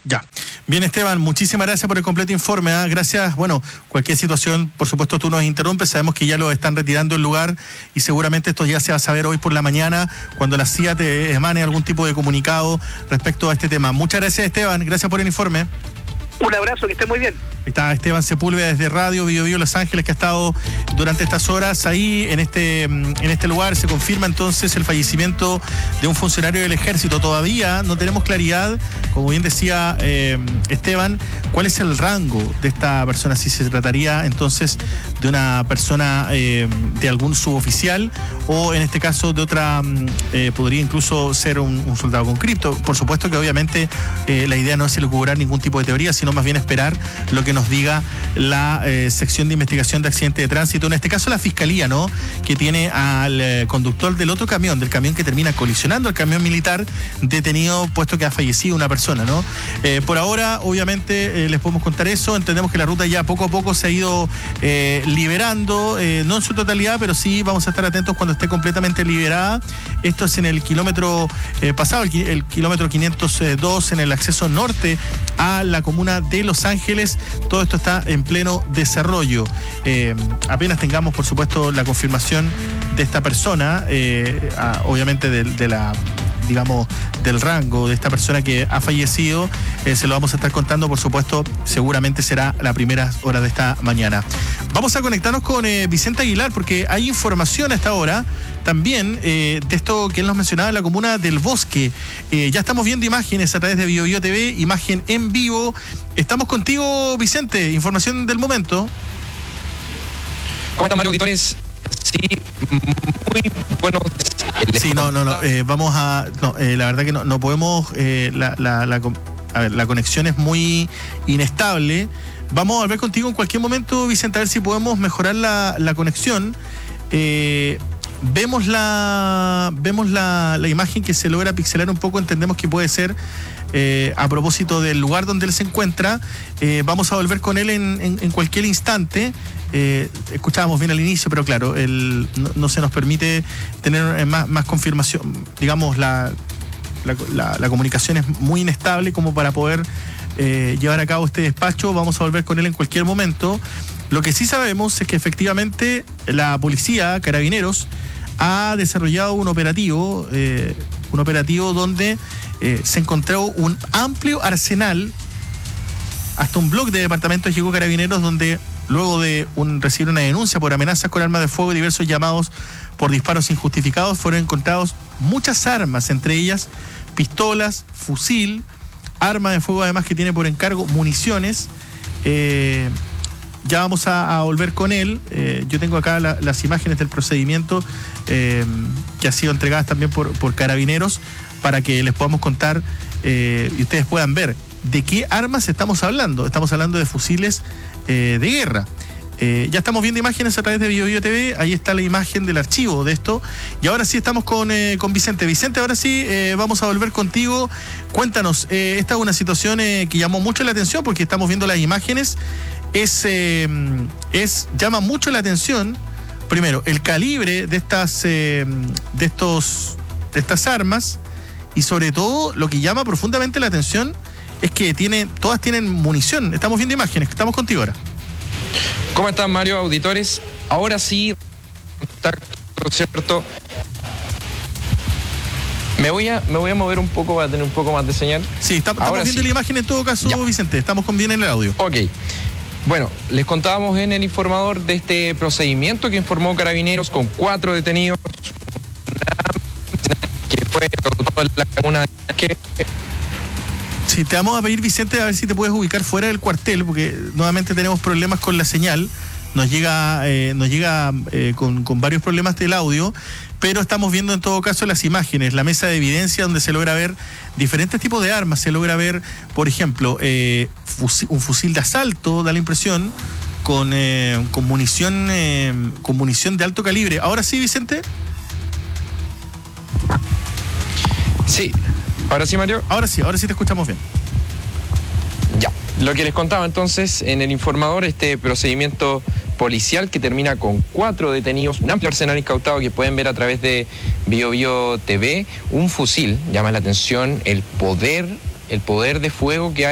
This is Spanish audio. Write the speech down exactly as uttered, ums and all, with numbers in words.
Ya. Bien, Esteban, muchísimas gracias por el completo informe. ¿eh? Gracias. Bueno, cualquier situación, por supuesto, tú nos interrumpes. Sabemos que ya lo están retirando del lugar y seguramente esto ya se va a saber hoy por la mañana cuando la C I A te emane algún tipo de comunicado respecto a este tema. Muchas gracias, Esteban. Gracias por el informe. Un abrazo, que esté muy bien. Está Esteban Sepúlveda desde Radio Bio Bio Los Ángeles, que ha estado durante estas horas ahí en este en este lugar. Se confirma entonces el fallecimiento de un funcionario del Ejército. Todavía no tenemos claridad, como bien decía eh, Esteban, cuál es el rango de esta persona, si se trataría entonces de una persona eh, de algún suboficial o en este caso de otra, eh, podría incluso ser un, un soldado con cripto. Por supuesto que obviamente eh, la idea no es elucubrar ningún tipo de teoría, sino más bien esperar lo que nos diga la eh, sección de investigación de accidentes de tránsito, en este caso la Fiscalía, ¿no? Que tiene al eh, conductor del otro camión, del camión que termina colisionando el camión militar, detenido, puesto que ha fallecido una persona, ¿no? Eh, por ahora, obviamente, eh, les podemos contar eso. Entendemos que la ruta ya poco a poco se ha ido eh, liberando, eh, no en su totalidad, pero sí vamos a estar atentos cuando esté completamente liberada. Esto es en el kilómetro eh, pasado, el, el kilómetro quinientos dos, en el acceso norte a la comuna de Los Ángeles. Todo esto está en pleno desarrollo. Eh, apenas tengamos, por supuesto, la confirmación de esta persona, eh, a, obviamente de, de la, digamos, del rango de esta persona que ha fallecido, eh, se lo vamos a estar contando, por supuesto, seguramente será la primera hora de esta mañana. Vamos a conectarnos con eh, Vicente Aguilar, porque hay información a esta hora también eh, de esto que él nos mencionaba en la comuna del Bosque. Eh, ya estamos viendo imágenes a través de Bio Bio T V, imagen en vivo. Estamos contigo, Vicente, información del momento. ¿Cómo están, Mario, auditores? Sí, muy buenos. Sí, no, no, no, eh, vamos a... No, eh, la verdad que no, no podemos... Eh, la, la, la, a ver, la conexión es muy inestable. Vamos a volver contigo en cualquier momento, Vicente, a ver si podemos mejorar la, la conexión. Eh... Vemos la vemos la, la imagen que se logra pixelar un poco, entendemos que puede ser eh, a propósito del lugar donde él se encuentra. Eh, vamos a volver con él en, en, en cualquier instante. Eh, escuchábamos bien al inicio, pero claro, el, no, no se nos permite tener más, más confirmación. Digamos, la, la, la, la comunicación es muy inestable como para poder eh, llevar a cabo este despacho. Vamos a volver con él en cualquier momento. Lo que sí sabemos es que efectivamente la policía, Carabineros, ha desarrollado un operativo, eh, un operativo donde eh, se encontró un amplio arsenal, hasta un bloque de departamentos llegó Carabineros, donde luego de un, recibir una denuncia por amenazas con armas de fuego y diversos llamados por disparos injustificados, fueron encontrados muchas armas, entre ellas pistolas, fusil, arma de fuego además que tiene por encargo municiones. Eh, Ya vamos a, a volver con él. Eh, yo tengo acá la, las imágenes del procedimiento eh, que ha sido entregadas también por, por Carabineros para que les podamos contar eh, y ustedes puedan ver de qué armas estamos hablando. Estamos hablando de fusiles eh, de guerra. Eh, ya estamos viendo imágenes a través de Bio Bio T V. Ahí está la imagen del archivo de esto. Y ahora sí estamos con, eh, con Vicente. Vicente, ahora sí eh, vamos a volver contigo. Cuéntanos, eh, esta es una situación eh, que llamó mucho la atención porque estamos viendo las imágenes. Es, eh, es llama mucho la atención, primero, el calibre de estas eh, de estos de estas armas, y sobre todo lo que llama profundamente la atención es que tiene, todas tienen munición. Estamos viendo imágenes, estamos contigo ahora. ¿Cómo están, Mario, auditores? Ahora sí, ¿cierto? Me voy a me voy a mover un poco para tener un poco más de señal. Sí, está, estamos ahora viendo sí. La imagen en todo caso, ya. Vicente, estamos con bien en el audio. Ok. Bueno, les contábamos en el informador de este procedimiento que informó Carabineros con cuatro detenidos, que fue una que... Sí, te vamos a pedir, Vicente, a ver si te puedes ubicar fuera del cuartel, porque nuevamente tenemos problemas con la señal. Nos llega, eh, nos llega eh, con, con varios problemas del audio, pero estamos viendo en todo caso las imágenes, la mesa de evidencia donde se logra ver diferentes tipos de armas. Se logra ver, por ejemplo, eh, fusil, un fusil de asalto, da la impresión, con, eh, con munición eh, con munición de alto calibre. Ahora sí, Vicente. Sí, ahora sí, Mario. Ahora sí, ahora sí te escuchamos bien. Ya, lo que les contaba entonces en el informador, este procedimiento policial que termina con cuatro detenidos, un amplio arsenal incautado que pueden ver a través de Bio Bio T V, un fusil, llama la atención el poder, el poder de fuego que hay